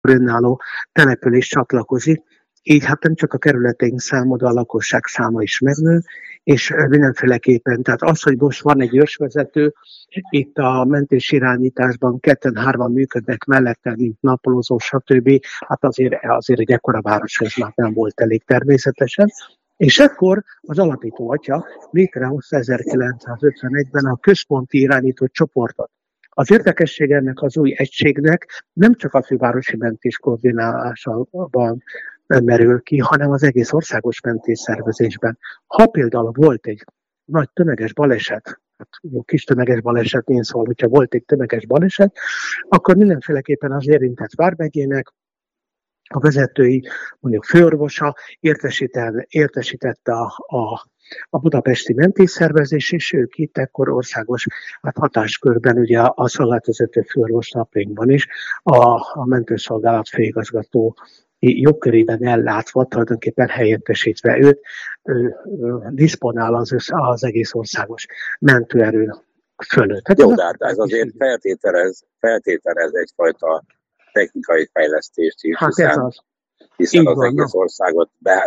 önálló település csatlakozik, így hát nem csak a kerületeink száma, de a lakosság száma is megnő, és mindenféleképpen, tehát az, hogy most van egy ősvezető, itt a mentés irányításban ketten-hárman működnek mellette, mint napolózó, stb. Hát azért egy ekkora városhoz már nem volt elég természetesen. És ekkor az alapító atya létrehozta 1951-ben a központi irányító csoportot. Az érdekesség ennek az új egységnek nem csak a fővárosi mentés koordinálásában merül ki, hanem az egész országos mentés szervezésben. Ha például volt egy nagy tömeges baleset, hát jó, kis tömeges baleset, én szóval, hogyha volt egy tömeges baleset, akkor mindenféleképpen az érintett vármegyének a vezetői, mondjuk főorvosa értesítette a budapesti mentésszervezés, és ők itt ekkor országos hatáskörben, ugye a szolgálatvezető főorvos napjainkban is a mentőszolgálat főigazgató jogkörében ellátva, tulajdonképpen helyettesítve őt, diszponál az egész országos mentőerő fölött. Hát jó, de hát ez azért feltételez egyfajta technikai fejlesztést is, hát hiszen az egész országot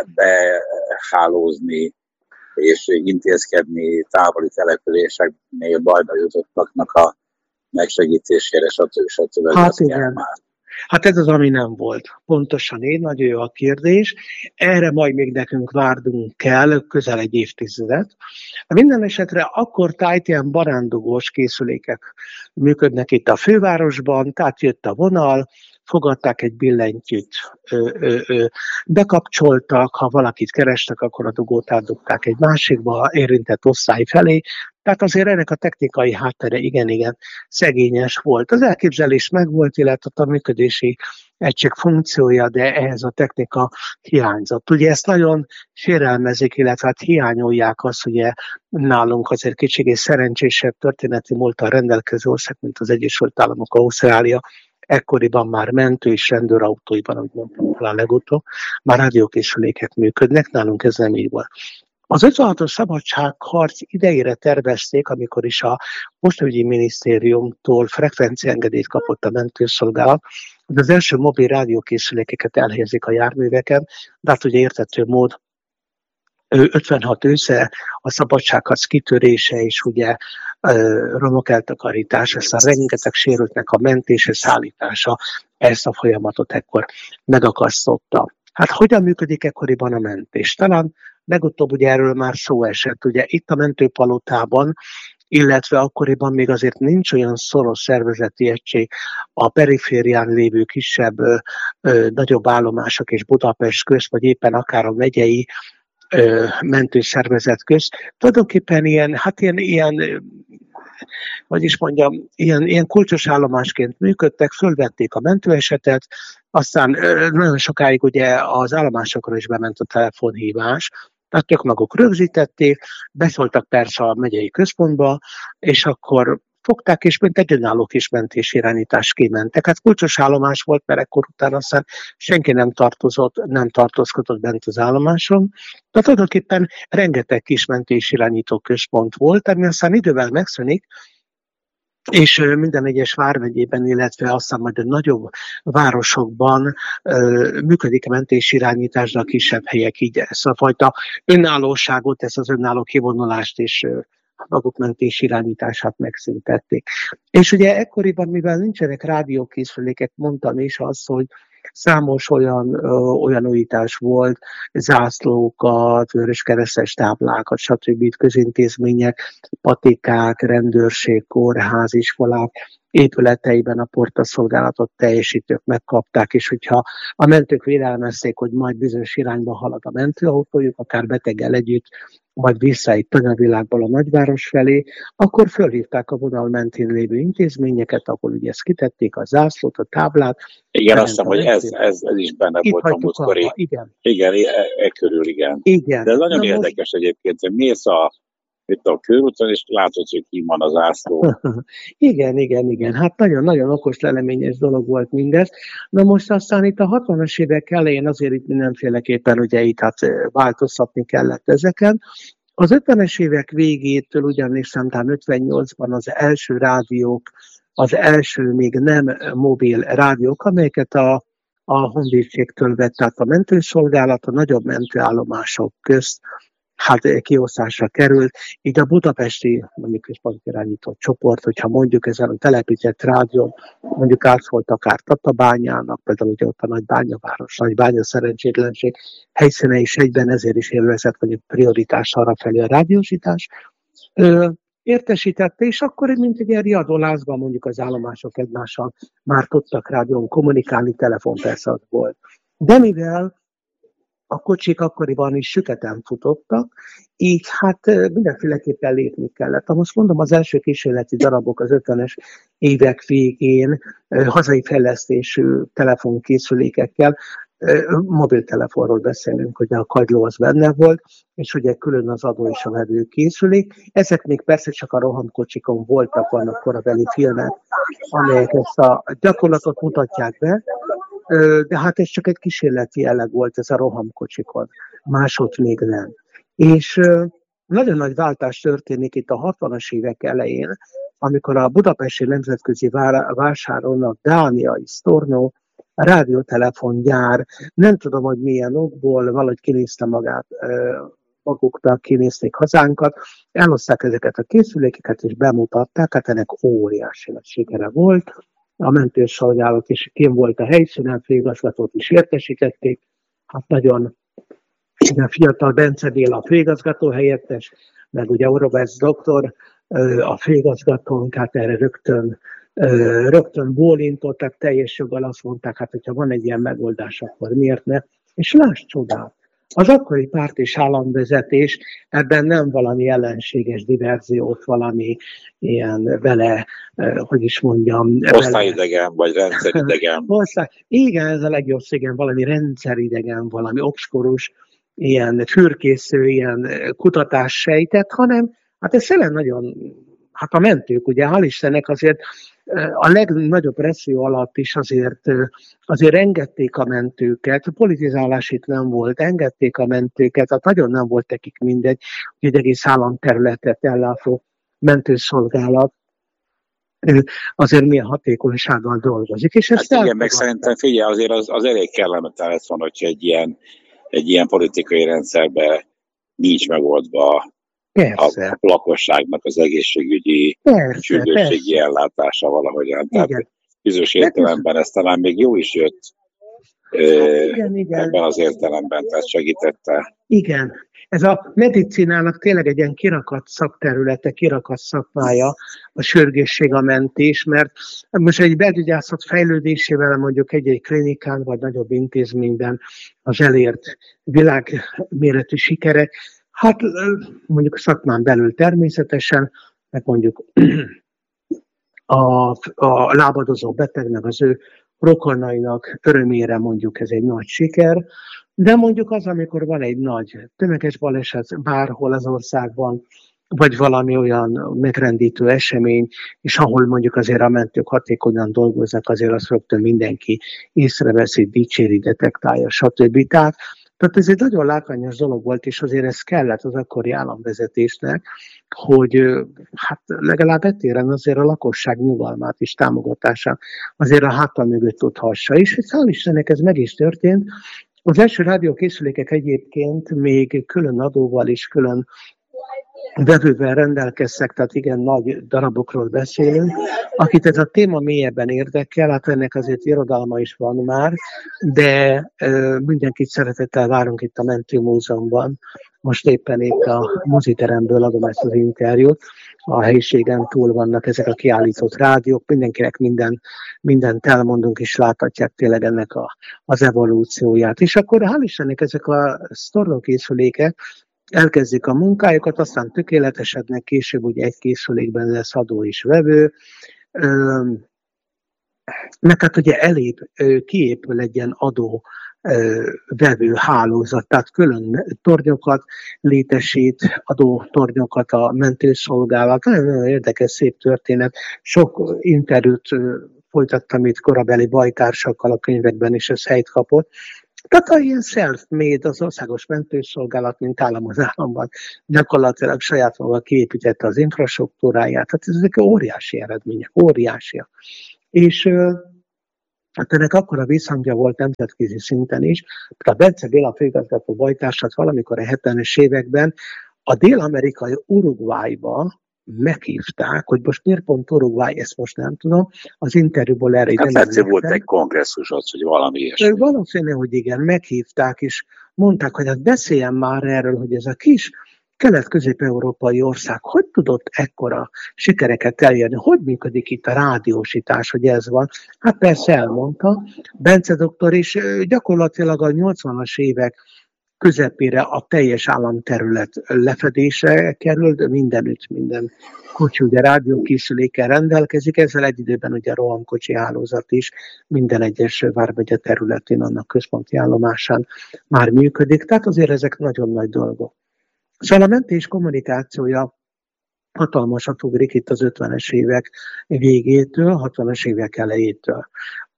behálózni és intézkedni távoli településeknél bajba jutottaknak a megsegítésére, stb. Hát igen. Hát ez az, ami nem volt. Pontosan nagyon jó a kérdés. Erre majd még nekünk várnunk kell közel egy évtizedet. Minden esetre akkor tájt ilyen barándugós készülékek működnek itt a fővárosban, tehát jött a vonal, fogadták egy billentyűt, bekapcsoltak, ha valakit kerestek, akkor a dugót átdugták egy másikba, érintett osztály felé. Tehát azért ennek a technikai háttere igen szegényes volt. Az elképzelés megvolt, illetve a működési egység funkciója, de ehhez a technika hiányzott. Ugye ezt nagyon sérelmezik, illetve hát hiányolják azt, ugye nálunk azért kicsit szerencsésebb történeti múlttal rendelkező ország, mint az Egyesült Államok, Ausztrália, ekkoriban már mentő és rendőrautóiban, ahogy mondtam a legutóbb, már rádiókészülékek működnek, nálunk ez nem így volt. Az 56-os szabadságharc idejére tervezték, amikor is a Postaügyi Minisztériumtól frekvenciaengedélyt kapott a mentőszolgálat, hogy az első mobil rádiókészülékeket elhelyezik a járműveken, de hát ugye érthető mód 56 ősze, a szabadságharc kitörése és ugye romok eltakarítása, aztán rengeteg sérültnek a mentése, szállítása, ezt a folyamatot ekkor megakasztotta. Hát hogyan működik ekkoriban a mentés? Talán legutóbb ugye erről már szó esett, ugye itt a mentőpalotában, illetve akkoriban még azért nincs olyan szoros szervezeti egység a periférián lévő kisebb, nagyobb állomások és Budapest közt, vagy éppen akár a megyei mentőszervezet közt. Tulajdonképpen ilyen kulcsos állomásként működtek, fölvették a mentőesetet, aztán nagyon sokáig ugye az állomásokra is bement a telefonhívás, tehát ők maguk rögzítették, beszóltak persze a megyei központba, és akkor fogták, és mint egy önálló kis mentésirányítás kimentek. Hát kulcsos állomás volt, mert ekkor után aztán senki nem tartózkodott bent az állomáson. De tulajdonképpen rengeteg kis mentésirányító központ volt, ami aztán idővel megszűnik, és minden egyes vármegyében, illetve aztán majd a nagyobb városokban működik a mentésirányítás, de a kisebb helyek így ezt a fajta önállóságot, ezt az önálló kivonulást és maguk mentés irányítását megszüntették. És ugye ekkoriban, mivel nincsenek rádiókészülékek, mondtam is azt, hogy számos olyan újítás volt, zászlókat, vöröskeresztes táblákat, stb. Közintézmények, patikák, rendőrség, kórház, iskolák épületeiben a portaszolgálatot teljesítők megkapták, és hogyha a mentők vélelmezték, hogy majd bizonyos irányba halad a mentőautójuk, akár beteggel együtt, majd vissza itt tanyavilágból a nagyváros felé, akkor fölhívták a vonal mentén lévő intézményeket, ahol ugye ezt kitették, a zászlót, a táblát. Igen, azt hiszem, hogy ez is benne volt a múltkori. Igen, körül, igen. De ez nagyon érdekes egyébként, hogy mész itt a körúton, és látod, hogy ki van az zászló. Igen. Hát nagyon okos, leleményes dolog volt mindez. Na most aztán itt a 60-as évek elején azért itt mindenféleképpen ugye itt változtatni kellett ezeken. Az 50-es évek végétől ugyanis talán 58-ban az első rádiók, az első még nem mobil rádiók, amelyeket a a honvédségtől vett át a mentőszolgálat, a nagyobb mentőállomások közt kiosztásra került, így a budapesti, mondjuk központi irányított csoport, hogyha mondjuk ezen a telepített rádión, mondjuk át volt akár Tatabányának, például ugye ott a Nagybányaváros, Nagybánya szerencsétlenség helyszíne is egyben, ezért is élvezett mondjuk prioritás arra felé a rádiósítás, értesítette, és akkor mint egy ilyen riadólázban mondjuk az állomások egymással már tudtak rádión kommunikálni, telefon persze az volt. De mivel a kocsik akkoriban is süketen futottak, így mindenféleképpen lépni kellett. Most mondom, az első kísérleti darabok az 50-es évek végén hazai fejlesztésű telefonkészülékekkel, mobiltelefonról beszélünk, hogy a kagyló az benne volt, és ugye külön az adó és a vevő készülék. Ezek még persze csak a rohamkocsikon voltak, vannak korabeli filmek, amelyek ezt a gyakorlatot mutatják be, de ez csak egy kísérleti jelleg volt ez a rohamkocsikon, másod még nem. És nagyon nagy váltás történik itt a 60-as évek elején, amikor a budapesti nemzetközi vásáron a dániai Storno rádiótelefongyár, nem tudom, hogy milyen okból, valahogy kinézte maguknak, kinézték hazánkat, eloszták ezeket a készülékeket, és bemutatták, ennek óriási nagy sikere volt. A mentőszolgálat is kim volt a helyszínen, főigazgatót is értesítették, nagyon fiatal Bence Béla a főigazgató helyettes, meg ugye Orovász doktor a főigazgatónk, erre rögtön bólintottak, teljes joggal azt mondták, hogyha van egy ilyen megoldás, akkor miért ne? És láss csodát! Az akkori párt és államvezetés ebben nem valami ellenséges diverziót, valami ilyen vele, osztályidegen, vagy rendszeridegen. Igen, ez a legjobb szégyen, valami rendszeridegen, valami obskurus, ilyen fürkésző, ilyen kutatás sejtett, hanem ez tényleg nagyon, a mentők, ugye, hál' Istennek azért a legnagyobb presszió alatt is azért engedték a mentőket, politizálás itt nem volt, engedték a mentőket, nagyon nem volt nekik mindegy, hogy egy egész államterületet ellátó mentőszolgálat azért milyen hatékonysággal dolgozik. És ezt igen, meg szerintem figyelj, azért az elég kellemetlen lesz van, hogyha egy ilyen politikai rendszerben nincs megoldva a lakosságnak az egészségügyi, sürgősségi ellátása valahogyan. Tehát bizonyos értelemben ez talán még jó is jött ebben az értelemben, tehát segítette. Igen. Ez a medicinának tényleg egy ilyen kirakat szakterülete, kirakat szakmája a sürgősség, a mentés, mert most egy belgyógyászat fejlődésével mondjuk egy klinikán vagy nagyobb intézményben az elért világméretű sikerek, mondjuk a szakmán belül természetesen, meg mondjuk a lábadozó betegnek, az ő rokonainak örömére mondjuk ez egy nagy siker, de mondjuk az, amikor van egy nagy tömeges baleset bárhol az országban, vagy valami olyan megrendítő esemény, és ahol mondjuk azért a mentők hatékonyan dolgoznak, azért azt rögtön mindenki észreveszi, dicséri, detektálja, stb. Tehát ez egy nagyon látványos dolog volt, és azért ez kellett az akkori államvezetésnek, hogy legalább etéren azért a lakosság nyugalmát és támogatását azért a háta mögött tudhassa. És hál' Istennek ez meg is történt. Az első rádiókészülékek egyébként még külön adóval és külön vevővel rendelkeztek, tehát igen, nagy darabokról beszélünk. Akit ez a téma mélyebben érdekel, ennek azért irodalma is van már, de mindenkit szeretettel várunk itt a Mentőmúzeumban. Most éppen itt a moziteremből adom ezt az interjút. A helyiségen túl vannak ezek a kiállított rádiók, mindenkinek mindent elmondunk, és láthatják tényleg ennek az evolúcióját. És akkor hál' Istennek ezek a sztornókészülékek elkezdik a munkájukat, aztán tökéletesednek, később ugye egy készülékben lesz adó és vevő, meg ugye kiépül egy ilyen adó vevő hálózat, tehát külön tornyokat létesít, adótornyokat a mentőszolgálat. Nagyon érdekes, szép történet. Sok interjút folytattam itt korabeli bajtársakkal a könyvekben, és ez helyt kapott. Tehát ilyen self-made, az országos mentőszolgálat, mint állam az államban, gyakorlatilag saját maga kiépítette az infrastruktúráját. Tehát ezek óriási eredmények, óriásiak. És Hát ennek akkora visszhangja volt nemzetközi szinten is, a Bence Béla főigazgató bajtársat valamikor a 70-es években a dél-amerikai Uruguayba meghívták, hogy most miért pont Uruguay, ezt most nem tudom, az interjúból erre nem emlékszem. Volt egy kongresszus az, hogy valami ilyesmi. Valószínű, hogy igen, meghívták, és mondták, hogy hát beszéljen már erről, hogy ez a kis kelet-közép-európai ország hogy tudott ekkora sikereket elérni, hogy működik itt a rádiósítás, hogy ez van. Hát persze elmondta, Bence doktor is gyakorlatilag a 80-as évek közepére a teljes államterület lefedésre került, mindenütt, minden kocsi, ugye rádiókészülékkel rendelkezik, ezzel egy időben ugye a rohamkocsi hálózat is minden egyes vármegye területén, annak központi állomásán már működik, tehát azért ezek nagyon nagy dolgok. Szóval a mentés kommunikációja hatalmasat ugrik itt az 50-es évek végétől, 60-as évek elejétől.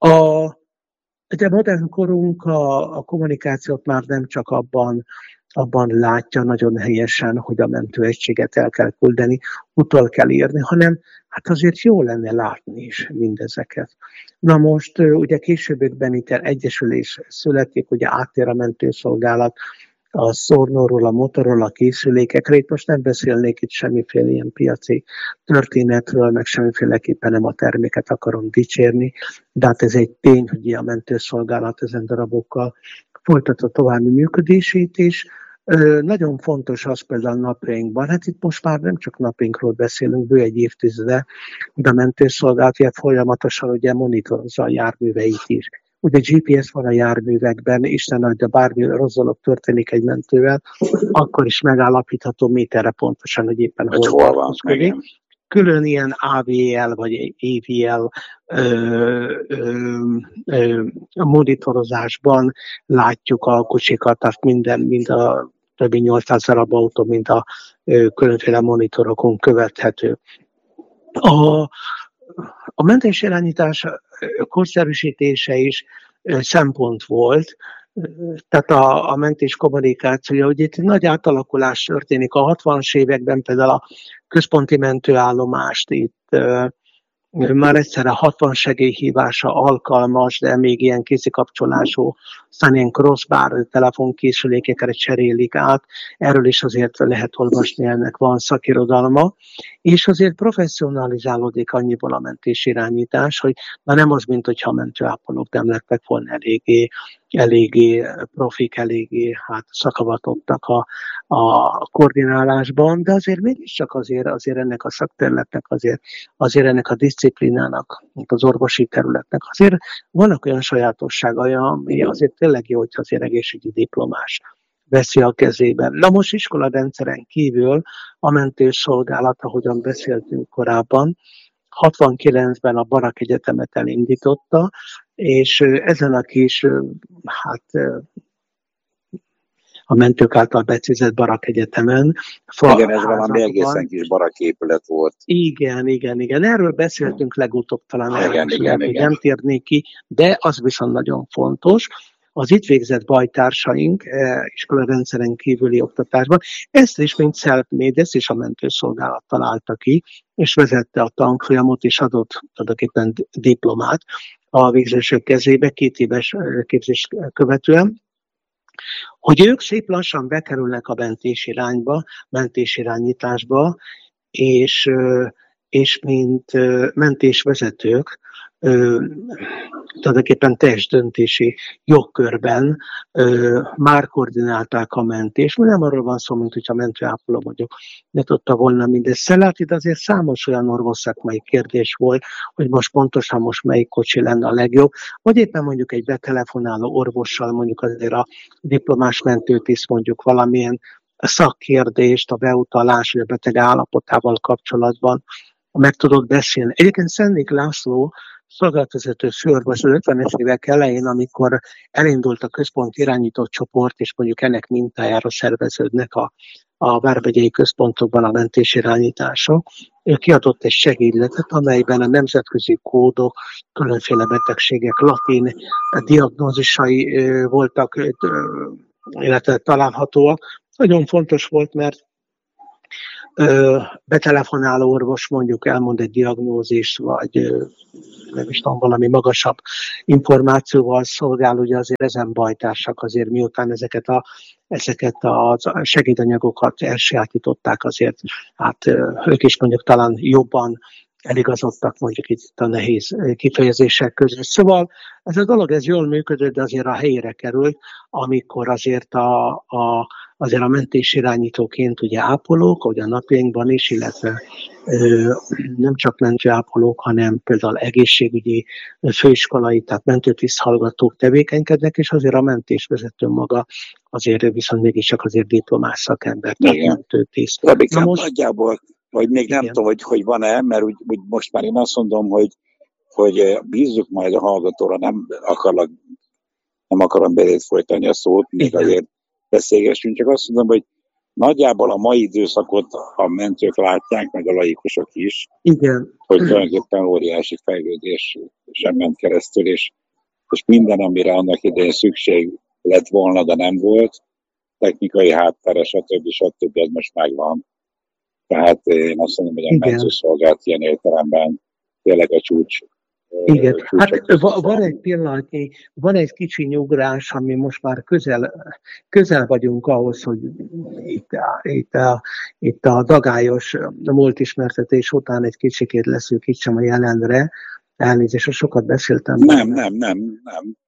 De modern korunk a kommunikációt már nem csak abban látja nagyon helyesen, hogy a mentőegységet el kell küldeni, utol kell írni, hanem hát azért jó lenne látni is mindezeket. Na most ugye későbbiekben itt egyesülés születik, ugye áttér a mentőszolgálat a szornóról, a motorról, a készülékekre. Itt most nem beszélnék itt semmiféle ilyen piaci történetről, meg semmiféleképpen nem a terméket akarom dicsérni, de hát ez egy tény, hogy a mentőszolgálat ezen darabokkal folytatta további működését is. Nagyon fontos az például napjainkban, hát itt most már nem csak napjainkról beszélünk, bő egy évtizede, de a mentőszolgálat folyamatosan ugye monitorozza a járműveit is. Ugye GPS van a járművekben, Isten adja, bármi rossz dolog történik egy mentővel, akkor is megállapítható méterre pontosan, hogy éppen hol van. Külön ilyen AVL vagy AVL monitorozásban látjuk a kocsikat, tehát mind a többi 800 darab autó, mind a különféle monitorokon követhető. A mentésirányítás korszerűsítése is szempont volt, tehát a mentés kommunikációja, hogy itt nagy átalakulás történik. A 60-as években például a központi mentőállomást itt már egyszerre 60 segélyhívása alkalmas, de még ilyen kézikapcsolású, aztán ilyen crossbar telefonkészülékekre cserélik át, erről is azért lehet olvasni, ennek van szakirodalma, és azért professzionalizálódik annyiból a mentésirányítás, hogy na nem az, mint hogyha a mentőápolók nem lettek volna eléggé profik, eléggé szakavatottak a koordinálásban, de azért mégiscsak azért ennek a szakterületnek, azért ennek a diszciplinának, az orvosi területnek azért vannak olyan sajátosságai, ami azért tényleg jó, hogyha azért egészségügyi diplomás veszi a kezében. Na most iskolarendszeren kívül a mentőszolgálat, ahogyan beszéltünk korábban, 69-ben a Barak Egyetemet elindította, és ezen a kis, a mentők által becézett Barak Egyetemen. Igen, ez valami egészen kis baraképület volt. Igen. Erről beszéltünk legutóbb, talán nem térnék ki, de az viszont nagyon fontos. Az itt végzett bajtársaink iskolarendszeren kívüli oktatásban, ezt is, mint self-made, ezt is a mentőszolgálat találta ki, és vezette a tanfolyamot, és adott tulajdonképpen diplomát a végzősök kezébe 2 éves képzést követően, hogy ők szép lassan bekerülnek a mentésirányításba, és mint mentésvezetők, tulajdonképpen testdöntési jogkörben már koordinálták a mentést. Nem arról van szó, mint hogyha mentőápoló vagyok, ne tudta volna mindezt szelláti, de azért számos olyan orvosszakmai kérdés volt, hogy most pontosan melyik kocsi lenne a legjobb, vagy éppen mondjuk egy betelefonáló orvossal, mondjuk azért a diplomás mentőtiszt mondjuk valamilyen szakkérdést, a beutalás vagy a beteg állapotával kapcsolatban meg tudod beszélni. Egyébként Szennék László szolgálatvezető főorvos az 50-es évek elején, amikor elindult a központ irányított csoport, és mondjuk ennek mintájára szerveződnek a vármegyei központokban a mentésirányítások, ő kiadott egy segédletet, amelyben a nemzetközi kódok, különféle betegségek latin diagnózisai voltak, illetve találhatóak. Nagyon fontos volt, mert betelefonáló orvos mondjuk elmond egy diagnózist, vagy nem is tudom, valami magasabb információval szolgál, ugye azért ezen bajtársak azért miután ezeket a segédanyagokat elsajátították, azért, hát ők is mondjuk talán jobban eligazodtak mondjuk itt a nehéz kifejezések között. Szóval ez a dolog ez jól működött, de azért a helyére került, amikor azért azért a mentésirányítóként ugye ápolók, ahogy a napjainkban is, illetve nem csak mentőápolók, hanem például egészségügyi főiskolai, tehát mentőtiszt hallgatók tevékenykednek, és azért a mentésvezető maga azért viszont mégiscsak azért diplomás szakember, tehát mentőtiszt. Na most nagyjából, vagy még nem tudom, hogy van-e, mert úgy most már én azt mondom, hogy bízzuk majd a hallgatóra, nem akarom belét folytani a szót, még azért beszélgessünk, csak azt mondom, hogy nagyjából a mai időszakot a mentők látják, meg a laikusok is, hogy tulajdonképpen óriási fejlődés sem ment keresztül, és minden, amire annak idején szükség lett volna, de nem volt, technikai háttere, stb. Az most megvan. Tehát én azt mondom, hogy a mentőszolgálat ilyen értelemben tényleg a csúcs. Igen, hát van egy pillanatnyi, van egy kicsi nyugrás, ami most már közel vagyunk ahhoz, hogy itt a dagályos múltismertetés után egy kicsikét leszűkítsem a jelenre. Elnézést, sokat beszéltem. Nem.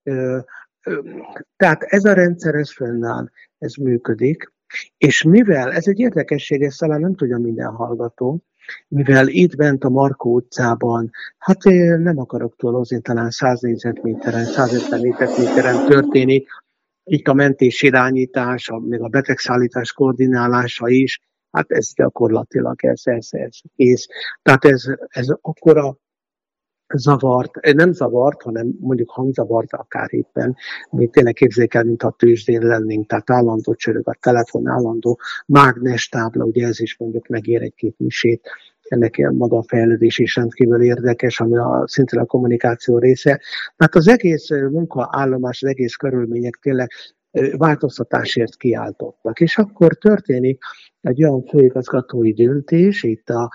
Tehát ez a rendszer, ez fönnáll, ez működik, és mivel, ez egy érdekesség, ezt talán nem tudja minden hallgató, mivel itt bent a Markó utcában, hát én nem akarok túlozni, talán 100 négyzetméteren, 150 négyzetméteren történik, itt a mentés irányítás, még a betegszállítás koordinálása is, hát ez gyakorlatilag ez kész. Tehát ez akkora zavart, nem zavart, hanem mondjuk hangzavart akár éppen, még tényleg képzeljék el, mint a tőzsdén lennénk, tehát állandó csörög a telefon, állandó mágnestábla, ugye ez is mondjuk megér egy-két misét, ennek maga a fejlődés is rendkívül érdekes, ami szintén a kommunikáció része. Tehát az egész munkaállomás, az egész körülmények tényleg változtatásért kiáltottak. És akkor történik egy olyan főigazgatói döntés itt a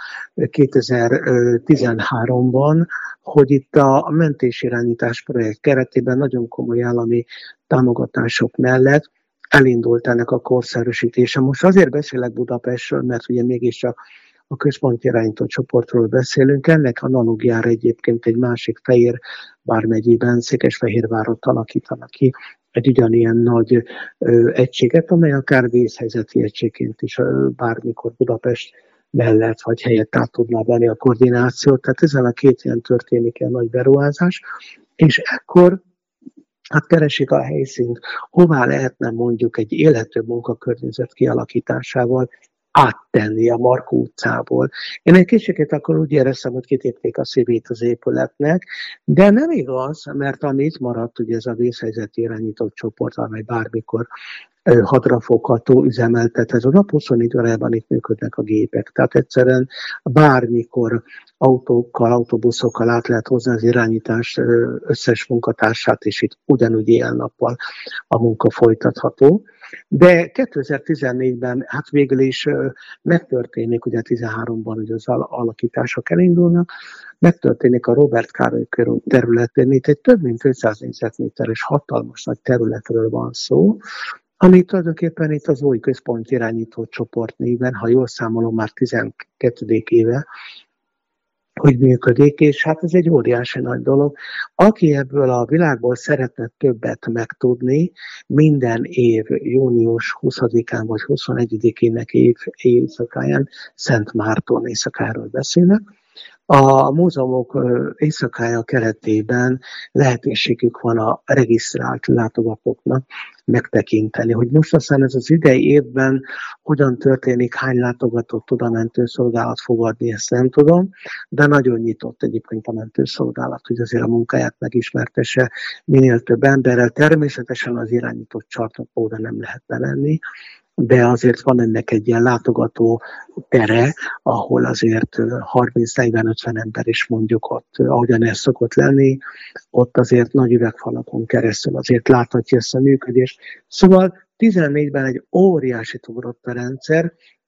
2013-ban, hogy itt a mentésirányítás projekt keretében nagyon komoly állami támogatások mellett elindult ennek a korszerűsítése. Most azért beszélek Budapestről, mert ugye mégiscsak a központi irányító csoportról beszélünk. Ennek analógiára egyébként egy másik Fehérvár megyében, Székesfehérvárot alakítanak ki egy ugyanilyen nagy egységet, amely akár vészhelyzeti egységként is bármikor Budapest mellett vagy helyett át tudná venni a koordinációt. Tehát ezen a két ilyen történik egy nagy beruházás, és ekkor hát keresik a helyszínt, hová lehetne mondjuk egy élhető munkakörnyezet kialakításával áttenni a Markó utcából. Én egy kicsit akkor úgy éreztem, hogy kitépték a szívét az épületnek, de nem igaz, mert amit maradt, ugye ez a vészhelyzeti irányított csoport, amely bármikor hadrafogható, üzemeltethető. A nap 24 órában itt működnek a gépek. Tehát egyszerűen bármikor autókkal, autóbuszokkal át lehet hozni az irányítás összes munkatársát, és itt ugyanúgy éjjel-nappal a munka folytatható. De 2014-ben hát végül is megtörténik, ugye 13-ban ugye az alakítások elindulnak, megtörténik a Róbert Károly körút területén, itt egy több mint 500 négyzetméteres hatalmas nagy területről van szó, ami tulajdonképpen itt az új központi irányító csoport néven, ha jól számolom, már 12. éve, hogy működik, és hát ez egy óriási nagy dolog. Aki ebből a világból szeretne többet megtudni, minden év június 20-án vagy 21-ének éjszakáján, Szent Márton éjszakáról beszélek, a múzeumok éjszakája keretében lehetőségük van a regisztrált látogatóknak megtekinteni, hogy most aztán ez az idei évben hogyan történik, hány látogatót tud a mentőszolgálat fogadni, ezt nem tudom, de nagyon nyitott egyébként a mentőszolgálat, hogy azért a munkáját megismertesse minél több emberrel. Természetesen az irányított csarnokóra nem lehet bemenni, de azért van ennek egy ilyen látogató tere, ahol azért 30-40-50 ember is mondjuk ott, ahogyan ez szokott lenni, ott azért nagy üvegfalakon keresztül azért láthatja ezt a működést. Szóval 14-ben egy óriási ugrott a rendszer,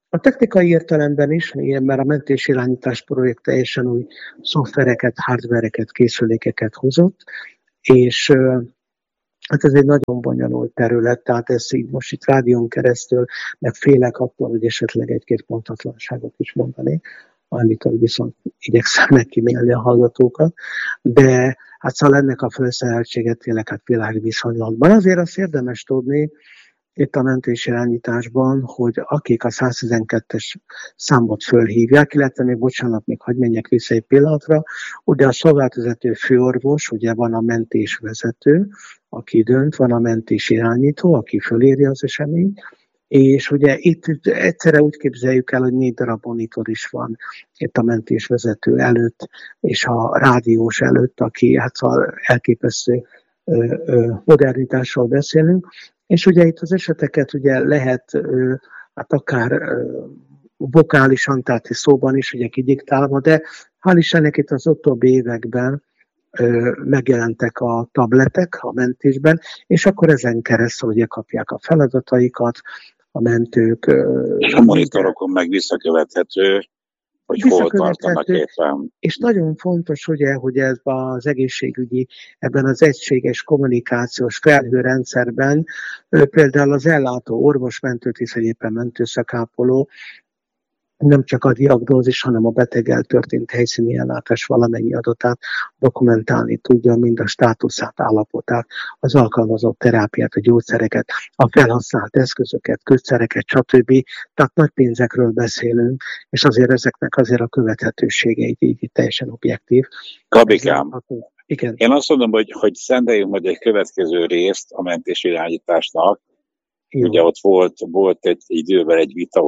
A technikai értelemben is, mert a mentésirányítás projekt teljesen új szoftvereket, hardvereket, készülékeket hozott, és hát ez egy nagyon bonyolult terület, tehát ezt így most itt rádión keresztül, meg félek attól, hogy esetleg egy-két pontatlanságot is mondani, amikor viszont igyekszem megkímélni a hallgatókat, de hát szóval ennek a felszereltséget tényleg hát világviszonylatban. Azért azt érdemes tudni, itt a mentésirányításban, hogy akik a 112-es számot fölhívják, illetve még bocsánat, még hadd menjek vissza egy pillanatra, ugye a szolgálatvezető főorvos, ugye van a mentésvezető, aki dönt, van a mentésirányító, aki fölírja az eseményt, és ugye itt egyszerre úgy képzeljük el, hogy 4 darab monitor is van itt a mentésvezető előtt, és a rádiós előtt, aki hát elképesztő modernitásról beszélünk, és ugye itt az eseteket ugye lehet hát akár vokálisan, tehát szóban is ugye kidiktálva, de hál' Istennek itt az utóbbi években megjelentek a tabletek a mentésben, és akkor ezen keresztül ugye kapják a feladataikat, a mentők. És a monitorokon meg visszakövethető, hogy hol tartanak éppen. És nagyon fontos, ugye, hogy ez az egészségügyi, ebben az egységes kommunikációs felhőrendszerben például az ellátó orvos, mentőtiszt, éppen mentőszakápoló nem csak a diagnózis, hanem a beteggel történt helyszíni ellátás valamennyi adatát dokumentálni tudja, mind a státuszát, állapotát, az alkalmazott terápiát, a gyógyszereket, a felhasznált eszközöket, kötszereket, stb. Tehát nagy pénzekről beszélünk, és azért ezeknek azért a követhetősége így teljesen objektív. Gabikám, igen. Én azt mondom, hogy szenteljünk majd egy következő részt a mentésirányításnak. Ugye ott volt egy időben egy vita,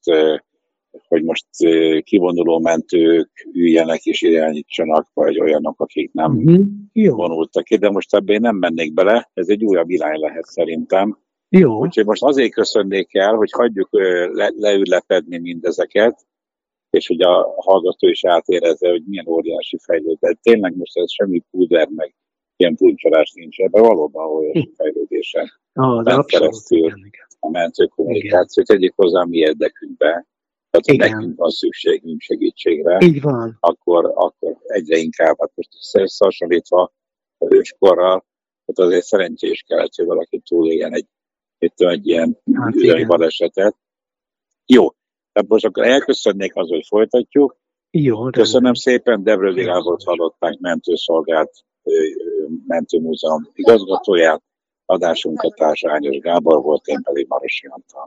hogy most kivonuló mentők üljenek és irányítsanak, vagy olyanok, akik nem vonultak ki, de most ebben nem mennék bele, ez egy újabb irány lehet szerintem. Jó. Úgyhogy most azért köszönnék el, hogy hagyjuk leülepedni mindezeket, és hogy a hallgató is átérezze, hogy milyen óriási fejlődés. Tényleg most ez semmi púder, meg ilyen puncsolás nincs ebben, valóban óriási fejlődésen. Keresztül a mentőkommunikációt tegyük hozzá a mi érdekünkbe. Tehát ha nekünk van szükségünk segítségre, így van. Akkor egyre inkább, hát most összehasonlítva a őskorral, ott azért szerencsés kellett, hogy valaki túléljen egy ilyen balesetet. Jó, tehát most akkor elköszönnék az, hogy folytatjuk. Jó, köszönöm szépen, Debrőzi Gábort hallották, mentőszolgált mentőmúzeum igazgatóját, adásunkat Társ Ányos Gábor volt, én pedig Marosi Antal.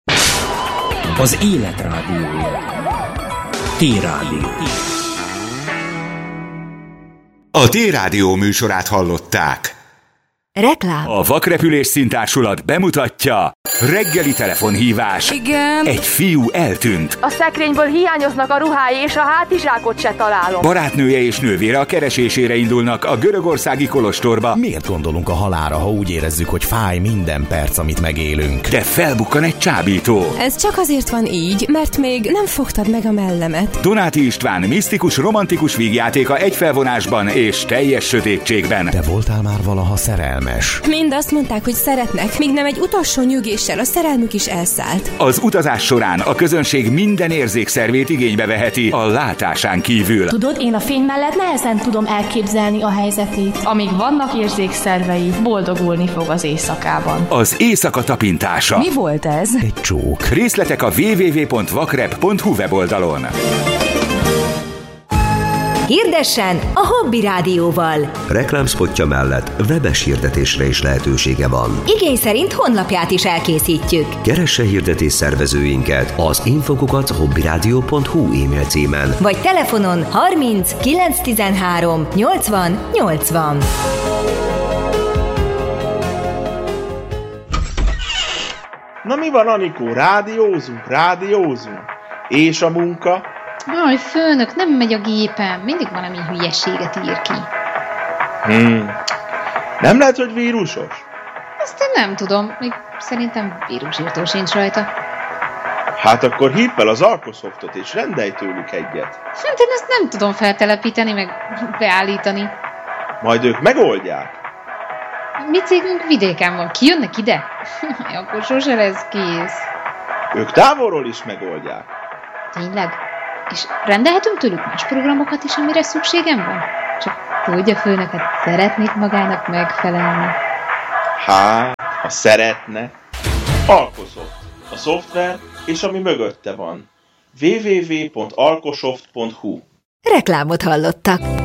Az Élet Rádiója. T-Rádió. A T-Rádió műsorát hallották. Reklám. A Vakrepülés Színtársulat bemutatja reggeli telefonhívás. Igen. Egy fiú eltűnt. A szekrényből hiányoznak a ruhái, és a hátizsákot se találom. Barátnője és nővére a keresésére indulnak a görögországi kolostorba. Miért gondolunk a halálra, ha úgy érezzük, hogy fáj minden perc, amit megélünk? De felbukkan egy csábító. Ez csak azért van így, mert még nem fogtad meg a mellemet. Donáti István misztikus, romantikus vígjátéka egy felvonásban és teljes sötétségben. Te voltál már valaha szerelmes? Mind azt mondták, hogy szeretnek, míg nem egy utolsó nyügéssel a szerelmük is elszállt. Az utazás során a közönség minden érzékszervét igénybe veheti a látásán kívül. Tudod, én a fény mellett nehezen tudom elképzelni a helyzetét. Amíg vannak érzékszervei, boldogulni fog az éjszakában. Az éjszaka tapintása. Mi volt ez? Egy csók. Részletek a www.vakrep.hu weboldalon. Hirdessen a Hobby Rádióval. Reklámspotja mellett webes hirdetésre is lehetősége van. Igény szerint honlapját is elkészítjük. Keresse hirdetés szervezőinket az info@hobbyradio.hu e-mail címen. Vagy telefonon 30 913 80 80. Na mi van, Anikó? Rádiózunk. És a munka? Jaj, főnök, nem megy a gépem. Mindig valami hülyeséget ír ki. Nem lehet, hogy vírusos? Ezt én nem tudom. Még szerintem vírusírtó sincs rajta. Hát akkor hívd fel az Alkosoftot és rendelj tőlük egyet. Hát én ezt nem tudom feltelepíteni, meg beállítani. Majd ők megoldják. Mi cégünk vidéken van. Kijönnek ide? Akkor sose lesz kész. Ők távolról is megoldják. Tényleg? És rendelhetünk tőlük más programokat is, amire szükségem van? Csak tudja, főnöket, szeretnék magának megfelelni. Hát, ha szeretne. Alkosoft. A szoftver és ami mögötte van. www.alkosoft.hu. Reklámot hallottak.